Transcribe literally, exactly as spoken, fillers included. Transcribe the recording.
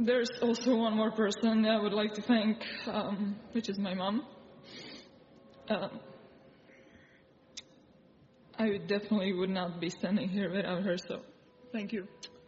there's also one more person I would like to thank, um, which is my mom. Um, I definitely would not be standing here without her, so thank you.